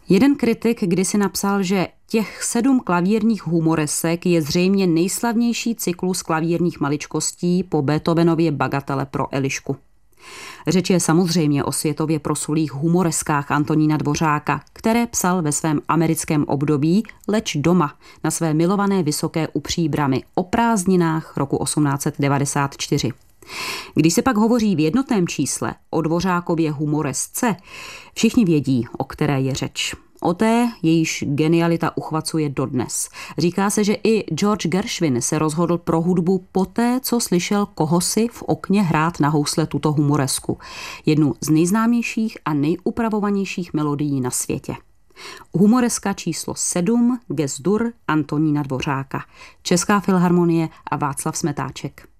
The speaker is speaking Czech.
Jeden kritik kdysi napsal, že těch 7 klavírních humoresek je zřejmě nejslavnější cyklus klavírních maličkostí po Beethovenově Bagatele pro Elišku. Řeč je samozřejmě o světově proslulých humoreskách Antonína Dvořáka, které psal ve svém americkém období, leč doma, na své milované Vysoké u Příbrami o prázdninách roku 1894. Když se pak hovoří v jednotném čísle o Dvořákově humoresce, všichni vědí, o které je řeč. O té, jejíž genialita uchvacuje dodnes. Říká se, že i George Gershwin se rozhodl pro hudbu poté, co slyšel kohosi v okně hrát na housle tuto humoresku. Jednu z nejznámějších a nejupravovanějších melodií na světě. Humoreska číslo 7, Gestur Antonína Dvořáka. Česká filharmonie a Václav Smetáček.